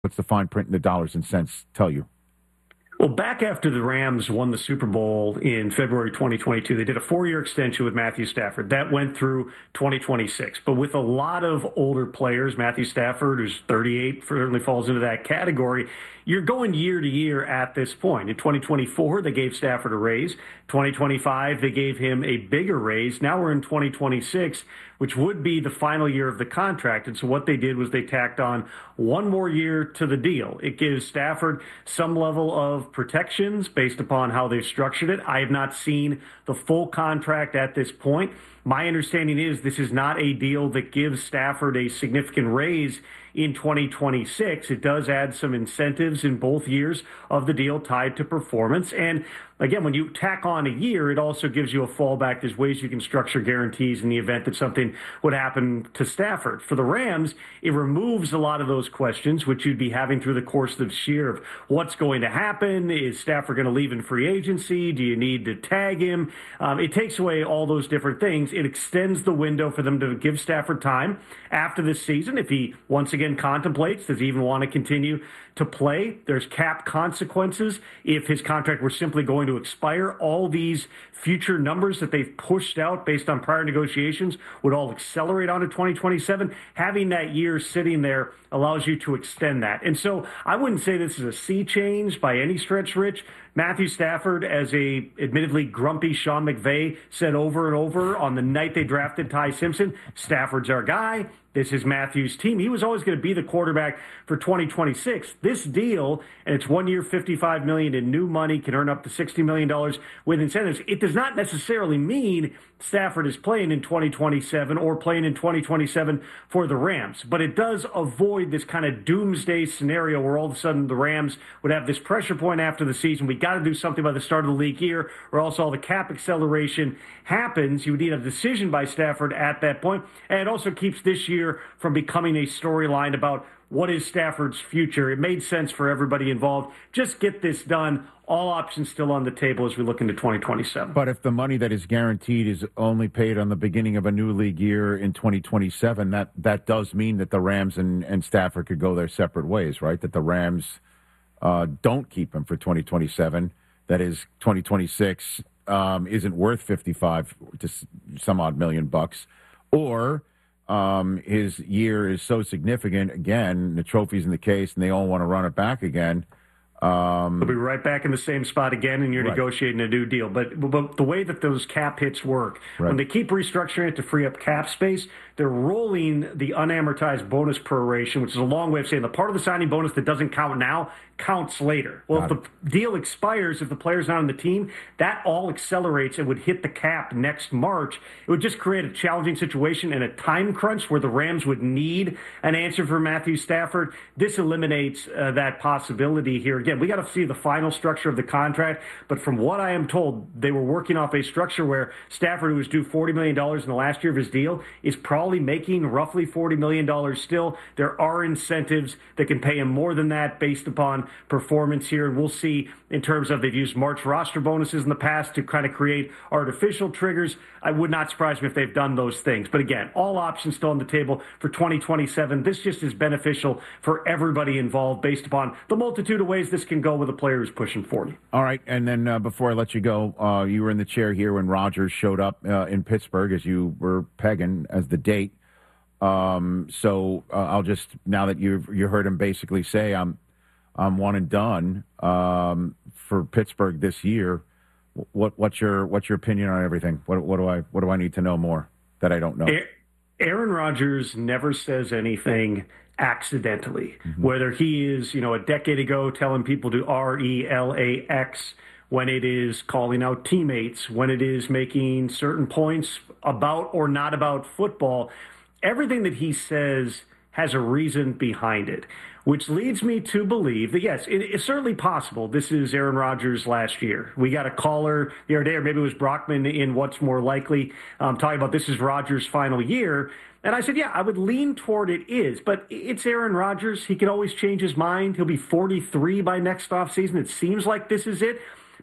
What's the fine print in the dollars and cents tell you? Well, back after the Rams won the Super Bowl in February 2022, they did a 4-year extension with Matthew Stafford. That went through 2026. But with a lot of older players, Matthew Stafford, who's 38, certainly falls into that category, you're going year to year at this point. In 2024, they gave Stafford a raise. 2025, they gave him a bigger raise. Now we're in 2026, which would be the final year of the contract. And so what they did was they tacked on one more year to the deal. It gives Stafford some level of protections based upon how they've structured it. I have not seen the full contract at this point. My understanding is this is not a deal that gives Stafford a significant raise in 2026. It does add some incentives in both years of the deal tied to performance. And again, when you tack on a year, it also gives you a fallback. There's ways you can structure guarantees in the event that something would happen to Stafford. For the Rams, it removes a lot of those questions, which you'd be having through the course of this year of what's going to happen. Is Stafford going to leave in free agency? Do you need to tag him? It takes away all those different things. It extends the window for them to give Stafford time after this season. If he once again contemplates, does he even want to continue to play? There's cap consequences. If his contract were simply going to expire, all these future numbers that they've pushed out based on prior negotiations would all accelerate onto 2027. Having that year sitting there allows you to extend that. And so I wouldn't say this is a sea change by any stretch, Rich. Matthew Stafford, as a admittedly grumpy Sean McVay said over and over on the night they drafted Ty Simpson, Stafford's our guy. This is Matthew's team. He was always going to be the quarterback for 2026. This deal, and it's 1 year, $55 million in new money, can earn up to $60 million with incentives. It does not necessarily mean Stafford is playing in 2027 or playing in 2027 for the Rams, but it does avoid this kind of doomsday scenario where all of a sudden the Rams would have this pressure point after the season. We got to do something by the start of the league year, or else all the cap acceleration happens. You would need a decision by Stafford at that point, and it also keeps this year from becoming a storyline about what is Stafford's future. It made sense for everybody involved. Just get this done. All options still on the table as we look into 2027. But if the money that is guaranteed is only paid on the beginning of a new league year in 2027, that does mean that the Rams and Stafford could go their separate ways, right? That the Rams don't keep him for 2027. That is, 2026 isn't worth 55 to some odd million bucks. Or his year is so significant, again, the trophy's in the case, and they all want to run it back again. They'll be right back in the same spot again, and you're negotiating a new deal. But the way that those cap hits work, when they keep restructuring it to free up cap space, they're rolling the unamortized bonus proration, which is a long way of saying the part of the signing bonus that doesn't count now counts later. Well, if the deal expires, if the player's not on the team, that all accelerates and would hit the cap next March. It would just create a challenging situation and a time crunch where the Rams would need an answer for Matthew Stafford. This eliminates that possibility here. Again, we got to see the final structure of the contract, but from what I am told, they were working off a structure where Stafford, who was due $40 million in the last year of his deal, is probably making roughly $40 million still. There are incentives that can pay him more than that based upon performance here, and we'll see in terms of they've used March roster bonuses in the past to kind of create artificial triggers. I would not surprise me if they've done those things. But again, all options still on the table for 2027. This just is beneficial for everybody involved based upon the multitude of ways this can go with a player who's pushing 40. All right, and then before I let you go, you were in the chair here when Rodgers showed up in Pittsburgh, as you were pegging as the date. So I'll just, now that you heard him basically say I'm one and done for Pittsburgh this year. What's your opinion on everything? What do I need to know more that I don't know? Aaron Rodgers never says anything accidentally. Mm-hmm. Whether he is, a decade ago telling people to RELAX, when it is calling out teammates, when it is making certain points about or not about football, everything that he says has a reason behind it, which leads me to believe that, yes, it's certainly possible this is Aaron Rodgers' last year. We got a caller the other day, or maybe it was Brockman in What's More Likely, talking about this is Rodgers' final year. And I said, yeah, I would lean toward it is, but it's Aaron Rodgers. He can always change his mind. He'll be 43 by next offseason. It seems like this is it.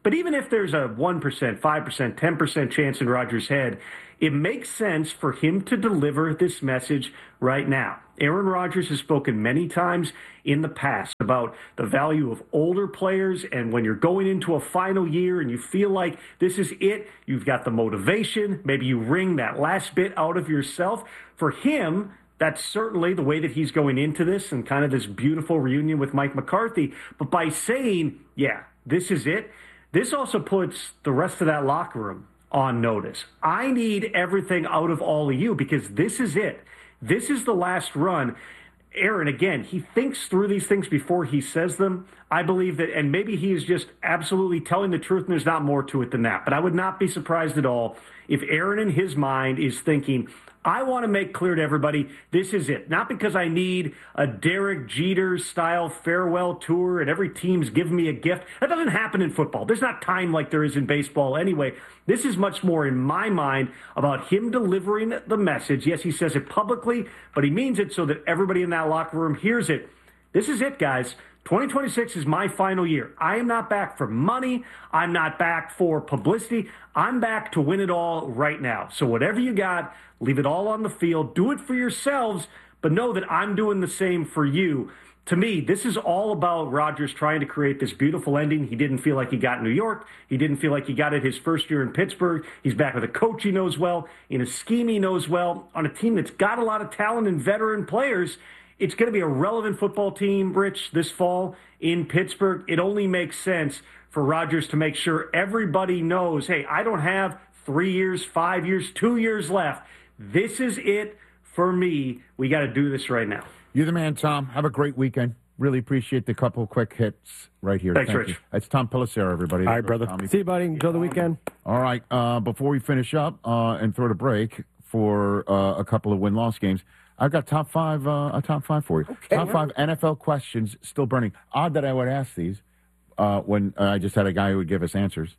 But even if there's a 1%, 5%, 10% chance in Rodgers' head, it makes sense for him to deliver this message right now. Aaron Rodgers has spoken many times in the past about the value of older players, and when you're going into a final year and you feel like this is it, you've got the motivation, maybe you wring that last bit out of yourself. For him, that's certainly the way that he's going into this and kind of this beautiful reunion with Mike McCarthy. But by saying, yeah, this is it, this also puts the rest of that locker room on notice. I need everything out of all of you because this is it. This is the last run. Aaron, again, he thinks through these things before he says them. I believe that, and maybe he is just absolutely telling the truth and there's not more to it than that. But I would not be surprised at all if Aaron in his mind is thinking, I want to make clear to everybody, this is it. Not because I need a Derek Jeter-style farewell tour and every team's giving me a gift. That doesn't happen in football. There's not time like there is in baseball anyway. This is much more, in my mind, about him delivering the message. Yes, he says it publicly, but he means it so that everybody in that locker room hears it. This is it, guys. 2026 is my final year. I am not back for money. I'm not back for publicity. I'm back to win it all right now. So whatever you got, leave it all on the field. Do it for yourselves, but know that I'm doing the same for you. To me, this is all about Rodgers trying to create this beautiful ending. He didn't feel like he got in New York. He didn't feel like he got it his first year in Pittsburgh. He's back with a coach he knows well, in a scheme he knows well, on a team that's got a lot of talent and veteran players. It's going to be a relevant football team, Rich, this fall in Pittsburgh. It only makes sense for Rodgers to make sure everybody knows, hey, I don't have 3 years, 5 years, 2 years left. This is it for me. We got to do this right now. You're the man, Tom. Have a great weekend. Really appreciate the couple quick hits right here. Thanks, Thank Rich. You. That's Tom Pelissero, everybody. All right, brother. Tommy. See you, buddy. Enjoy the weekend. All right. Before we finish up and throw the break for a couple of win-loss games, I've got a top five for you. Okay, top five NFL questions still burning. Odd that I would ask these when I just had a guy who would give us answers.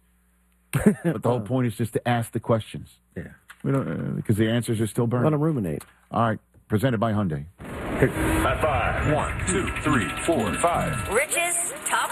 But the whole point is just to ask the questions. Yeah. We don't because the answers are still burning. Let them ruminate. All right. Presented by Hyundai. High five. 1, 2, 3, 4, 5. Rich's Top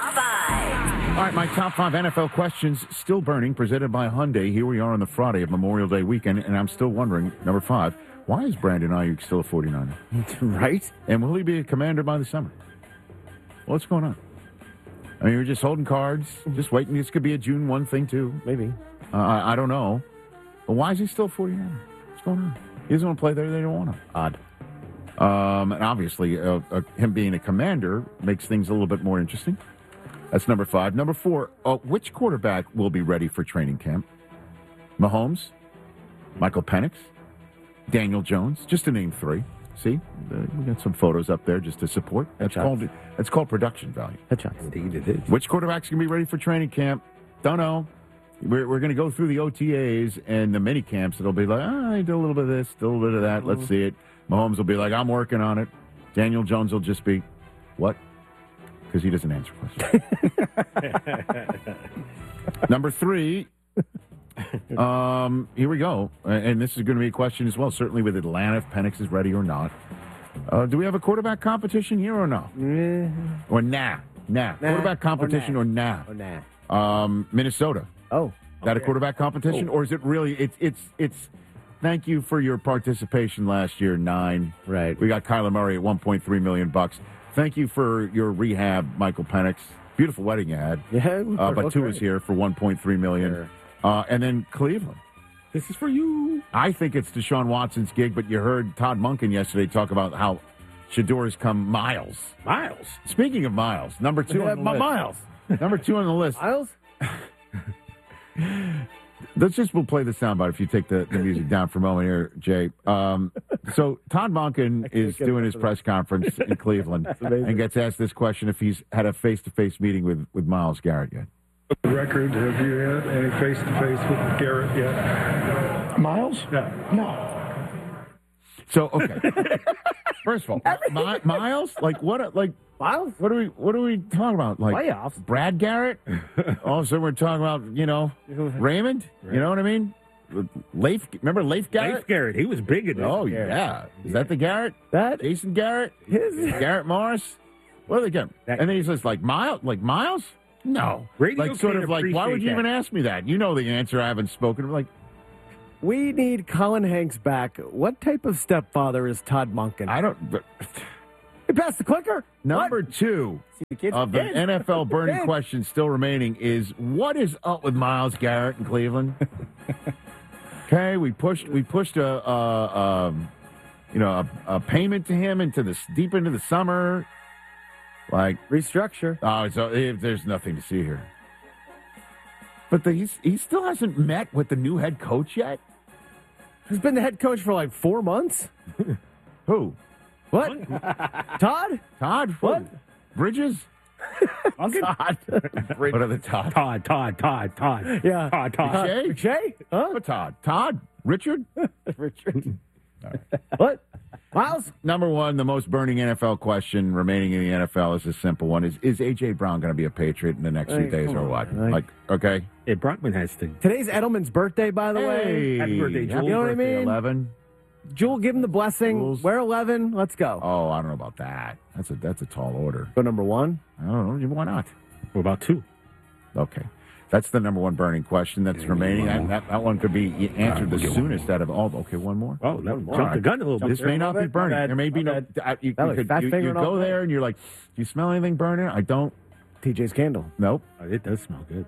5. All right, my top 5 NFL questions still burning, presented by Hyundai. Here we are on the Friday of Memorial Day weekend, and I'm still wondering, number 5, why is Brandon Ayuk still a 49er? Right? And will he be a commander by the summer? What's going on? I mean, we're just holding cards, just waiting. This could be a June 1 thing, too. Maybe. I don't know. But why is he still 49er? What's going on? He doesn't want to play there. They don't want him. Odd. And obviously, him being a commander makes things a little bit more interesting. That's number 5. Number 4, which quarterback will be ready for training camp? Mahomes? Michael Penix? Daniel Jones? Just to name 3. See? We got some photos up there just to support. That's called production value. Headshots. Indeed it is. Which quarterback's going to be ready for training camp? Don't know. We're going to go through the OTAs and the mini camps. It'll be like, I did a little bit of this, did a little bit of that. Let's see it. Mahomes will be like, I'm working on it. Daniel Jones will just be, what? Because he doesn't answer questions. Number 3, here we go. And this is going to be a question as well, certainly with Atlanta, if Penix is ready or not. Do we have a quarterback competition here or no? Or nah? Quarterback competition or nah? Minnesota. Oh. Is that a quarterback competition? Or is it really, it's thank you for your participation last year, 9. Right. We got Kyler Murray at $1.3 million. Thank you for your rehab, Michael Penix. Beautiful wedding you had. Yeah. But Tua is here for $1.3 million. Sure. And then Cleveland. This is for you. I think it's Deshaun Watson's gig, but you heard Todd Monken yesterday talk about how Shador's come miles. Miles. Speaking of miles, number 2 on the list. Miles. Number 2 on the list. Miles? We'll play the soundbite if you take the music down for a moment here, Jay. So Todd Monken is doing his press conference in Cleveland and gets asked this question if he's had a face-to-face meeting with Myles Garrett yet. Record, have you had any face-to-face with Garrett yet? Miles? Yeah. No. So, okay. First of all, Myles? Like, what, like, Miles? what are we talking about? Like, Playoffs. Brad Garrett? All of a sudden we're talking about, Raymond? You know what I mean? Remember Leif Garrett? Leif Garrett. He was big in this. Oh, yeah. Is that the Garrett? That? Jason Garrett? Garrett Morris? What are they getting? And then he says, like Miles? No. Radio Like, sort can of like, why would you appreciate even that. ask me that? You know the answer. I haven't spoken. Like, We need Colin Hanks back. What type of stepfather is Todd Monken? I don't. But, He passed the clicker. number What? 2 See, the kids of the did. NFL burning Did. question still remaining is, what is up with Myles Garrett in Cleveland? Okay, we pushed a payment to him deep into the summer. Like, Restructure. there's nothing to see here. But he still hasn't met with the new head coach yet. He's been the head coach for like 4 months. Who? What? Todd? Todd? What? Bridges? Todd. What are the Todd? Todd. Yeah. Todd. McShay? Huh? What Todd? Todd? Richard? Richard. What? Miles? Number 1, the most burning NFL question remaining in the NFL is a simple one. Is A.J. Brown going to be a Patriot in the next few Hey, days come or on, what? man. Like, okay. Hey, Brockman has to. Today's Edelman's birthday, by the way. Hey, Happy birthday, Jewel. You know what I birthday, mean? 11. Jewel, give him the blessing. Jules. Wear 11. Let's go. Oh, I don't know about that. That's a tall order. Go number 1. I don't know. Why not? What about 2? Okay. That's the number 1 burning question that's remaining. That one could be answered the soonest out of all. Okay, one more. Oh, that more. jumped the gun a little bit. This may not be burning. bad. There may be My no. bad. You That was could- fat you fingering go all there day. and you're like, do you smell anything burning? I don't. TJ's candle. Nope. Oh, it does smell good.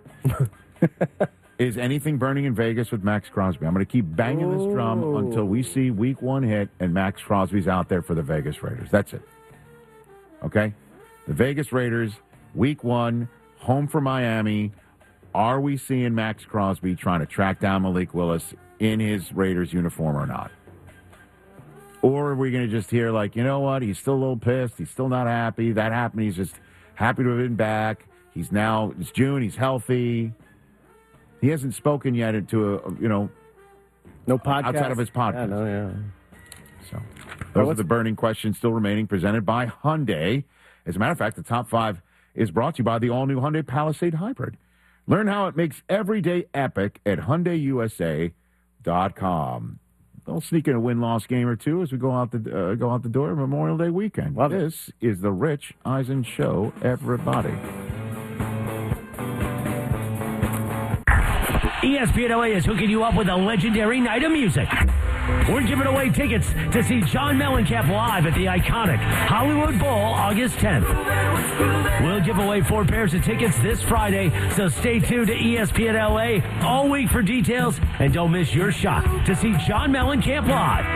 Is anything burning in Vegas with Max Crosby? I'm going to keep banging this drum Oh. until we see week 1 hit and Max Crosby's out there for the Vegas Raiders. That's it. Okay? The Vegas Raiders, week 1, home for Miami. Are we seeing Max Crosby trying to track down Malik Willis in his Raiders uniform or not? Or are we going to just hear, like, you know what? He's still a little pissed. He's still not happy. That happened. He's just happy to have been back. It's June. He's healthy. He hasn't spoken yet to No podcast. outside of his podcast. Yeah, no, yeah. So those are the burning questions still remaining, presented by Hyundai. As a matter of fact, the top 5 is brought to you by the all-new Hyundai Palisade Hybrid. Learn how it makes every day epic at HyundaiUSA.com. They'll sneak in a win-loss game or two as we go out the door Memorial Day weekend. Love it. This is the Rich Eisen Show, everybody. ESPN LA is hooking you up with a legendary night of music. We're giving away tickets to see John Mellencamp live at the iconic Hollywood Bowl August 10th. We'll give away 4 pairs of tickets this Friday, so stay tuned to ESPN LA all week for details, and don't miss your shot to see John Mellencamp live.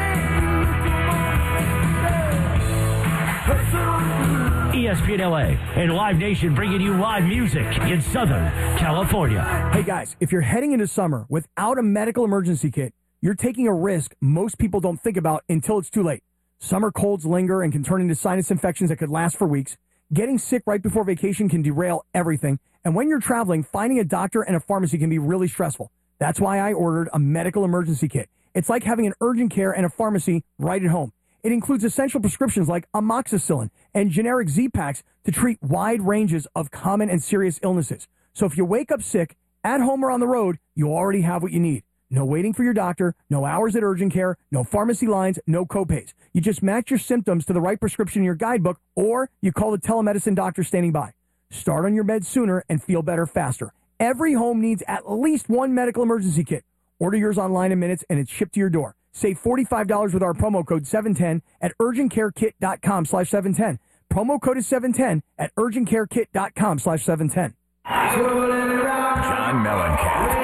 ESPN LA and Live Nation bringing you live music in Southern California. Hey guys, if you're heading into summer without a medical emergency kit, you're taking a risk most people don't think about until it's too late. Summer colds linger and can turn into sinus infections that could last for weeks. Getting sick right before vacation can derail everything. And when you're traveling, finding a doctor and a pharmacy can be really stressful. That's why I ordered a medical emergency kit. It's like having an urgent care and a pharmacy right at home. It includes essential prescriptions like amoxicillin and generic Z-Packs to treat wide ranges of common and serious illnesses. So if you wake up sick, at home or on the road, you already have what you need. No waiting for your doctor, no hours at urgent care, no pharmacy lines, no copays. You just match your symptoms to the right prescription in your guidebook, or you call the telemedicine doctor standing by. Start on your bed sooner and feel better faster. Every home needs at least one medical emergency kit. Order yours online in minutes and it's shipped to your door. Save $45 with our promo code 710 at urgentcarekit.com/710. Promo code is 710 at urgentcarekit.com/710. John Mellencamp.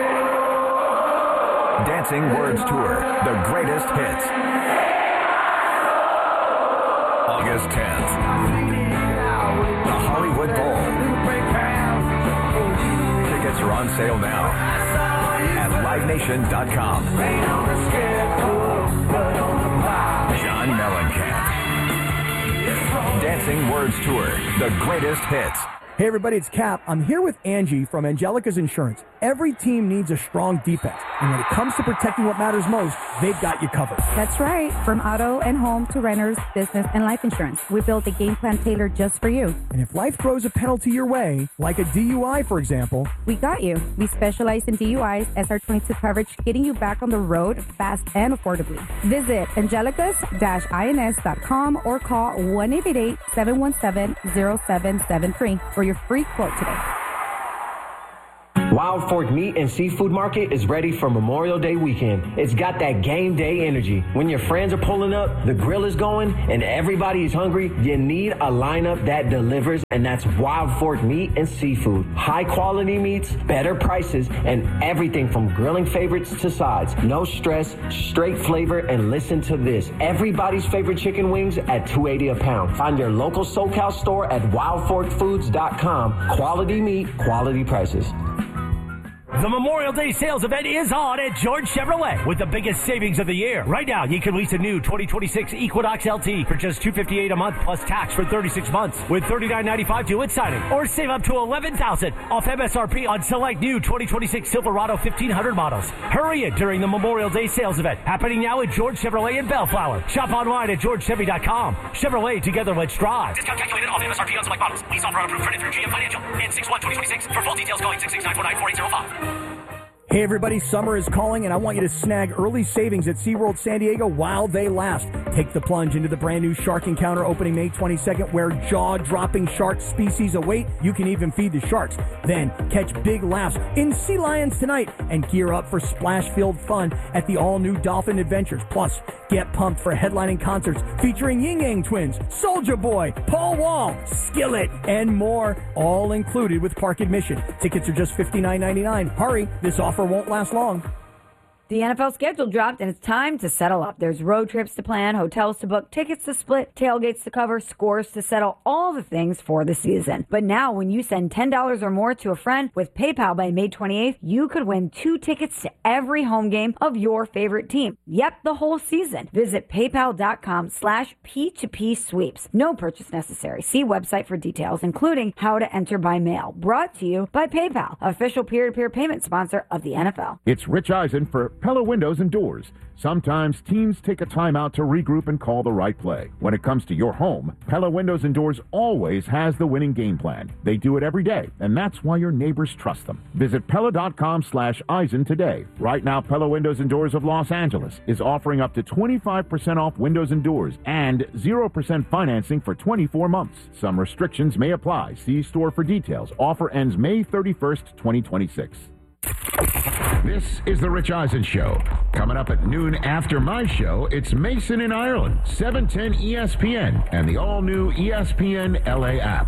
Dancing Words Tour, the greatest hits. August 10th. The Hollywood Bowl. Tickets are on sale now at livenation.com. John Mellencamp. Dancing Words Tour, the greatest hits. Hey everybody, it's Cap. I'm here with Angie from Angelica's Insurance. Every team needs a strong defense, and when it comes to protecting what matters most, they've got you covered. That's right. From auto and home to renters, business, and life insurance, we built a game plan tailored just for you. And if life throws a penalty your way, like a DUI, for example, we got you. We specialize in DUIs, SR22 coverage, getting you back on the road fast and affordably. Visit angelicas-ins.com or call 1-888-717-0773 for your free quote today. Wild Fork Meat and Seafood Market is ready for Memorial Day weekend. It's got that game day energy. When your friends are pulling up, the grill is going, and everybody is hungry, you need a lineup that delivers, and that's Wild Fork Meat and Seafood. High quality meats, better prices, and everything from grilling favorites to sides. No stress, straight flavor, and listen to this. Everybody's favorite chicken wings at $2.80 a pound. Find your local SoCal store at wildforkfoods.com. Quality meat, quality prices. The Memorial Day sales event is on at George Chevrolet with the biggest savings of the year. Right now, you can lease a new 2026 Equinox LT for just $258 a month plus tax for 36 months with $39.95 due at signing. Or save up to $11,000 off MSRP on select new 2026 Silverado 1500 models. Hurry in during the Memorial Day sales event happening now at George Chevrolet in Bellflower. Shop online at georgechevy.com. Chevrolet, together let's drive. Discount calculated off MSRP on select models. Lease offer approved credit through GM Financial. N61-2026. For full details, calling 669-49-4805. Hey everybody, summer is calling and I want you to snag early savings at SeaWorld San Diego while they last. Take the plunge into the brand new Shark Encounter opening May 22nd where jaw-dropping shark species await. You can even feed the sharks. Then catch big laughs in Sea Lions tonight and gear up for splash-filled fun at the all-new Dolphin Adventures. Plus, get pumped for headlining concerts featuring Ying Yang Twins, Soulja Boy, Paul Wall, Skillet, and more. All included with park admission. Tickets are just $59.99. Hurry, this offer won't last long. The NFL schedule dropped, and it's time to settle up. There's road trips to plan, hotels to book, tickets to split, tailgates to cover, scores to settle, all the things for the season. But now, when you send $10 or more to a friend with PayPal by May 28th, you could win 2 tickets to every home game of your favorite team. Yep, the whole season. Visit paypal.com/P2P sweeps. No purchase necessary. See website for details, including how to enter by mail. Brought to you by PayPal, official peer-to-peer payment sponsor of the NFL. It's Rich Eisen for Pella Windows and Doors. Sometimes teams take a timeout to regroup and call the right play. When it comes to your home, Pella Windows and Doors always has the winning game plan. They do it every day, and that's why your neighbors trust them. Visit Pella.com/Eisen today. Right now, Pella Windows and Doors of Los Angeles is offering up to 25% off windows and doors and 0% financing for 24 months. Some restrictions may apply. See store for details. Offer ends May 31st, 2026. This is the Rich Eisen Show. Coming up at noon after my show, it's Mason in Ireland, 710 ESPN, and the all-new ESPN LA app.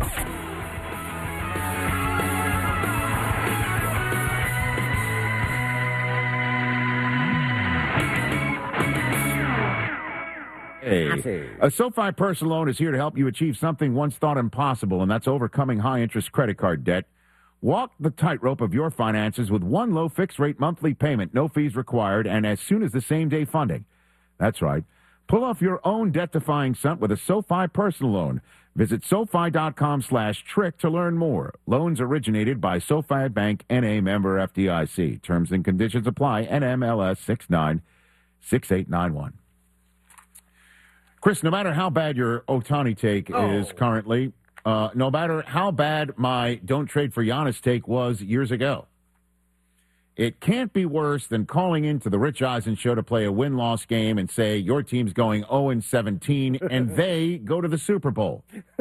Hey. A SoFi personal loan is here to help you achieve something once thought impossible, and that's overcoming high-interest credit card debt. Walk the tightrope of your finances with one low fixed-rate monthly payment, no fees required, and as soon as the same-day funding. That's right. Pull off your own debt-defying stunt with a SoFi personal loan. Visit SoFi.com/trick to learn more. Loans originated by SoFi Bank, N.A. member FDIC. Terms and conditions apply. NMLS 696891. Chris, no matter how bad your Ohtani take is currently, no matter how bad my don't trade for Giannis take was years ago, it can't be worse than calling into the Rich Eisen Show to play a win-loss game and say your team's going 0-17 and they go to the Super Bowl.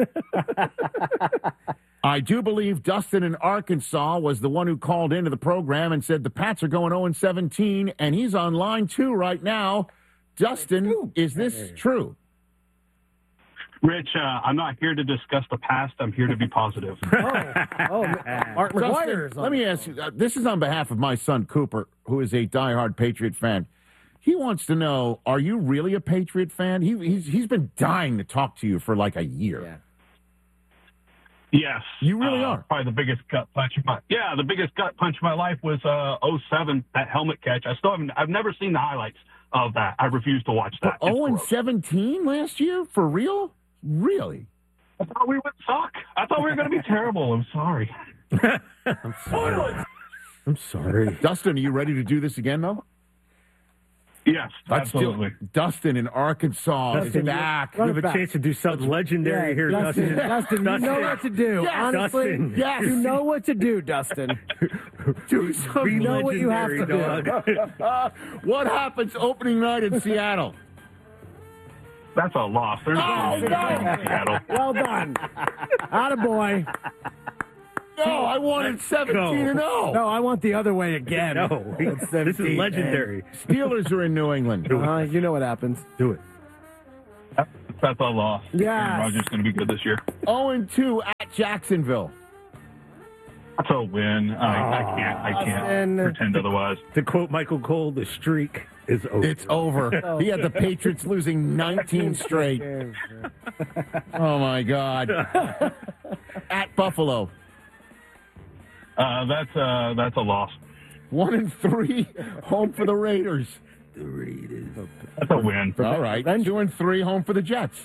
I do believe Dustin in Arkansas was the one who called into the program and said the Pats are going 0-17, and he's on line 2 right now. Dustin, is this true? Rich, I'm not here to discuss the past. I'm here to be positive. Art McGuire. Let me ask you, this is on behalf of my son, Cooper, who is a diehard Patriot fan. He wants to know, are you really a Patriot fan? He's been dying to talk to you for like a year. Yes. You really are. Probably the biggest gut punch of my the biggest gut punch of my life was 07, that helmet catch. I've never seen the highlights of that. I refuse to watch that. 0-17 last year? For real? Really? I thought we would suck. I thought we were going to be terrible. I'm sorry. I'm sorry. I'm sorry. Dustin, are you ready to do this again, though? Yes, absolutely. Dustin in Arkansas is back. You have a chance to do something legendary here, Dustin. Dustin, you know what to do. Yes. Honestly, Dustin. Yes. you know what to do, Dustin. Do something. You know what you have to do. What happens opening night in Seattle? That's a loss. There's no in Seattle. Well done. Attaboy. No, I wanted 17-0. No, I want the other way again. No, this is legendary. Steelers are in New England. You know what happens. Do it. That's a loss. Yes. Aaron Rodgers is going to be good this year. 0-2 at Jacksonville. That's a win. I can't pretend otherwise. To quote Michael Cole, the streak is over. It's over. He had the Patriots losing 19 straight. Oh, my God. At Buffalo. That's a loss. 1-3, home for the Raiders. That's a win. All right. 2-3, home for the Jets.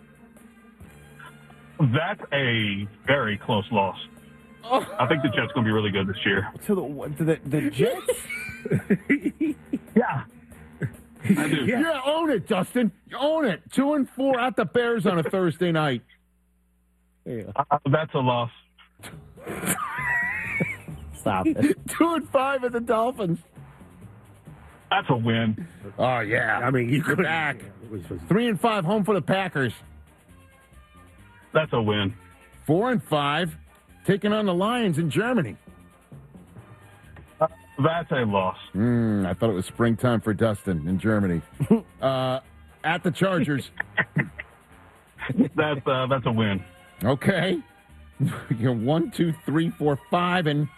That's a very close loss. I think the Jets going to be really good this year. To the Jets? Yeah. I do. Yeah, own it, Dustin. Own it. 2-4 at the Bears on a Thursday night. That's a loss. Stop it. 2-5 at the Dolphins. That's a win. Oh, yeah. I mean, you You're could back. 3-5, home for the Packers. That's a win. 4-5, taking on the Lions in Germany. That's a loss. I thought it was springtime for Dustin in Germany. At the Chargers. That's a win. Okay. You're 1, 2, 3, 4, 5 and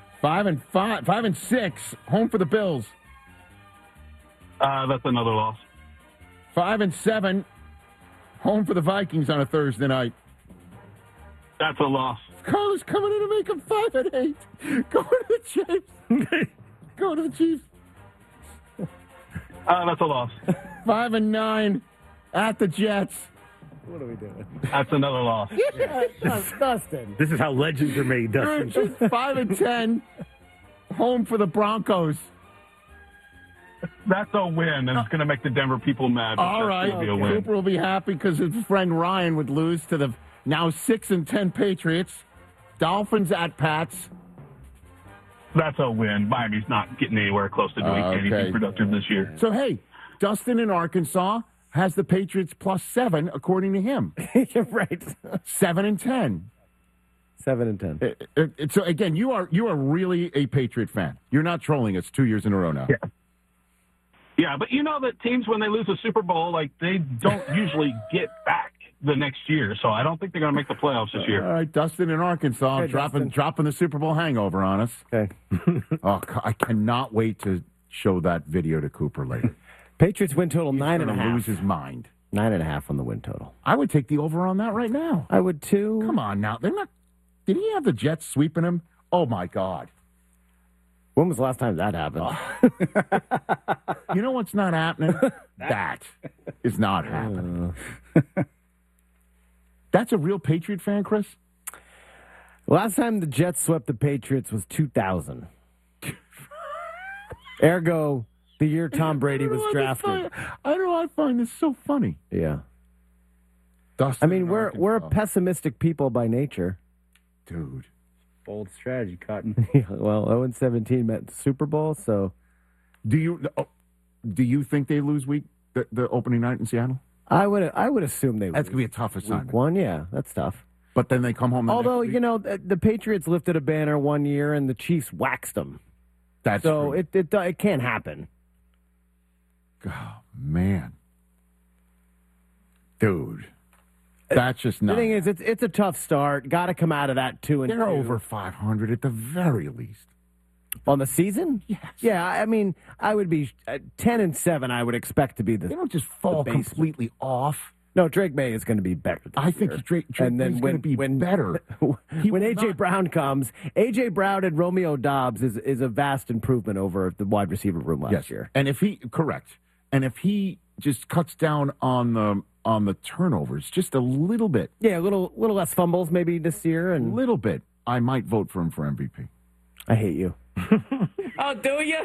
6. Home for the Bills. That's another loss. 5-7. Home for the Vikings on a Thursday night. That's a loss. Carlos coming in to make them 5-8. Going to the Chiefs. Going to the Chiefs. That's a loss. 5-9 at the Jets. What are we doing? That's another loss. Dustin. This is how legends are made, Dustin. 5-10. Home for the Broncos. That's a win, and it's going to make the Denver people mad. All right. Be a win. Cooper will be happy because his friend Ryan would lose to the now 6-10 Patriots. Dolphins at Pats. That's a win. Miami's not getting anywhere close to doing anything productive this year. So, hey, Dustin in Arkansas has the Patriots +7, according to him. Right. 7-10. 7-10. So, again, you are really a Patriot fan. You're not trolling us 2 years in a row now. Yeah, but you know that teams, when they lose a Super Bowl, like, they don't usually get back the next year. So I don't think they're going to make the playoffs this year. All right, Dustin in Arkansas, Hey, dropping the Super Bowl hangover on us. Okay. I cannot wait to show that video to Cooper later. Patriots win total He's gonna 9.5. lose his mind. 9.5 on the win total. I would take the over on that right now. I would too. Come on now. They're not. Did he have the Jets sweeping him? Oh, my God. When was the last time that happened? You know what's not happening? That is not happening. That's a real Patriot fan, Chris? Last time the Jets swept the Patriots was 2000. Ergo, the year Tom Brady was drafted. I don't know. I find this so funny. Yeah. Dustin I mean, we're a pessimistic people by nature. Dude. Bold strategy, Cotton. Well, 0-17 meant the Super Bowl, so. Do you think they lose the opening night in Seattle? I would assume they lose. That's going to be a tough assignment. Week 1, yeah, that's tough. But then they come home. Although, you know, the Patriots lifted a banner one year and the Chiefs waxed them. That's so true. it can't happen. Oh, man. Dude. That's just not. The thing is, it's a tough start. Got to come out of that 2-2. They're over 500 at the very least. On the season? Yes. Yeah, I mean, I would be 10-7. I would expect to be the. They don't just fall completely off. No, Drake May is going to be better. I think Drake May is going to be better. When A.J. Brown comes, A.J. Brown and Romeo Dobbs is a vast improvement over the wide receiver room last year. And if he he just cuts down on the turnovers just a little bit. Yeah, a little less fumbles maybe this year. And a little bit. I might vote for him for MVP. I hate you. Oh, do you?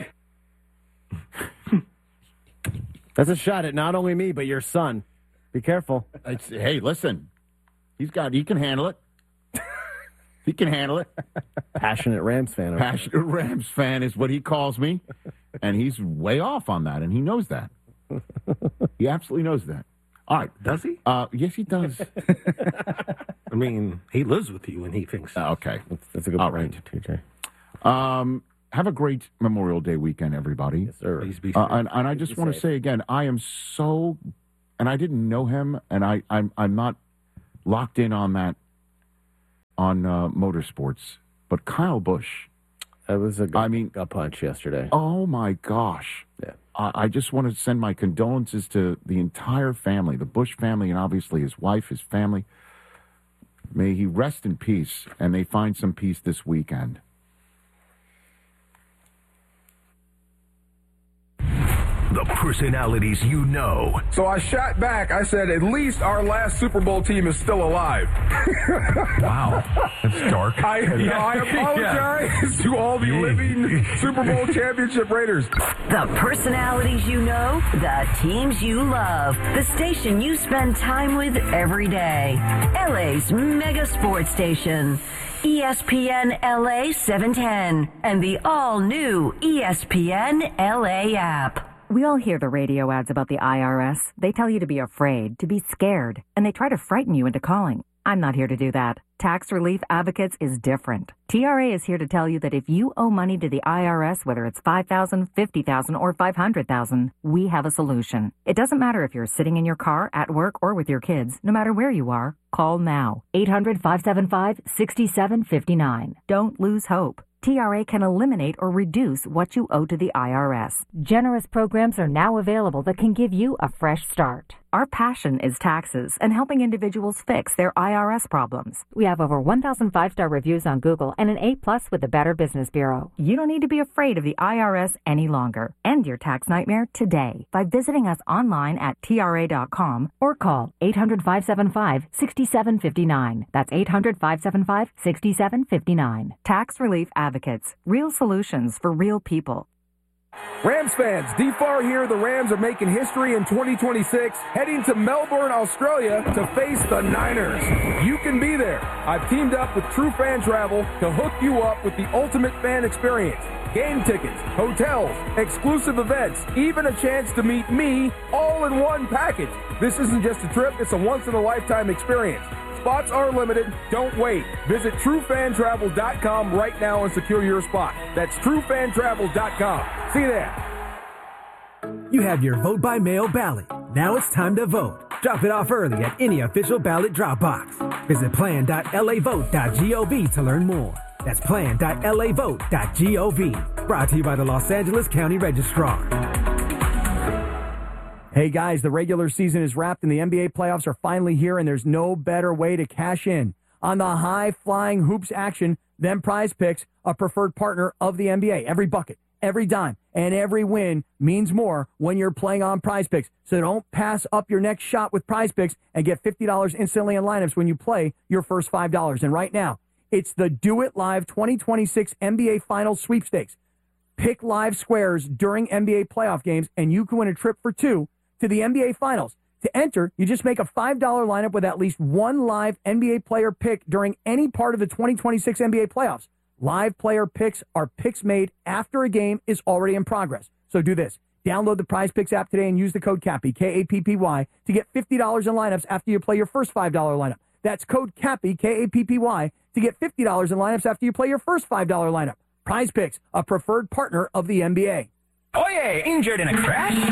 That's a shot at not only me, but your son. Be careful. Hey, listen. He can handle it. He can handle it. Passionate Rams fan. Passionate Rams fan is what he calls me. And he's way off on that, and he knows that. He absolutely knows that. All right. Does he? Yes, he does. I mean, he lives with you, and he thinks. Okay. That's a good point, TJ. Have a great Memorial Day weekend, everybody. Yes, sir. Please be safe. And I just want to say again, I am so, and I didn't know him, and I'm not locked in on that, on motorsports, but Kyle Busch. That was a gut punch yesterday. Oh, my gosh. Yeah. I just want to send my condolences to the entire family, the Busch family, and obviously his wife, his family. May he rest in peace, and they find some peace this weekend. The personalities you know. So I shot back. I said, at least our last Super Bowl team is still alive. Wow. That's dark. I apologize to all the living Super Bowl championship Raiders. The personalities you know, the teams you love, the station you spend time with every day. LA's mega sports station. ESPN LA 710 and the all-new ESPN LA app. We all hear the radio ads about the IRS. They tell you to be afraid, to be scared, and they try to frighten you into calling. I'm not here to do that. Tax Relief Advocates is different. TRA is here to tell you that if you owe money to the IRS, whether it's $5,000, $50,000, or $500,000, we have a solution. It doesn't matter if you're sitting in your car, at work, or with your kids. No matter where you are, call now. 800-575-6759. Don't lose hope. TRA can eliminate or reduce what you owe to the IRS. Generous programs are now available that can give you a fresh start. Our passion is taxes and helping individuals fix their IRS problems. We have over 1,000 5-star reviews on Google and an A+ with the Better Business Bureau. You don't need to be afraid of the IRS any longer. End your tax nightmare today by visiting us online at TRA.com or call 800-575-6759. That's 800-575-6759. Tax Relief Advocates. Real solutions for real people. Rams fans, D-Far here. The Rams are making history in 2026, heading to Melbourne, Australia to face the Niners. You can be there. I've teamed up with True Fan Travel to hook you up with the ultimate fan experience. Game tickets, hotels, exclusive events, even a chance to meet me all in one package. This isn't just a trip, it's a once-in-a-lifetime experience. Spots are limited. Don't wait. Visit TrueFanTravel.com right now and secure your spot. That's TrueFanTravel.com. See you there. You have your vote by mail ballot. Now it's time to vote. Drop it off early at any official ballot drop box. Visit plan.lavote.gov to learn more. That's plan.lavote.gov. Brought to you by the Los Angeles County Registrar. Hey guys, the regular season is wrapped and the NBA playoffs are finally here, and there's no better way to cash in on the high-flying hoops action than Prize Picks, a preferred partner of the NBA. Every bucket, every dime, and every win means more when you're playing on Prize Picks. So don't pass up your next shot with Prize Picks and get $50 instantly in lineups when you play your first $5. And right now, it's the Do It Live 2026 NBA Finals Sweepstakes. Pick live squares during NBA playoff games, and you can win a trip for two to the NBA Finals. To enter, you just make a $5 lineup with at least one live NBA player pick during any part of the 2026 NBA playoffs. Live player picks are picks made after a game is already in progress. So do this. Download the Prize Picks app today and use the code CAPPY, K-A-P-P-Y, to get $50 in lineups after you play your first $5 lineup. That's code CAPPY, K-A-P-P-Y, to get $50 in lineups after you play your first $5 lineup. Prize Picks, a preferred partner of the NBA. Oye, injured in a crash?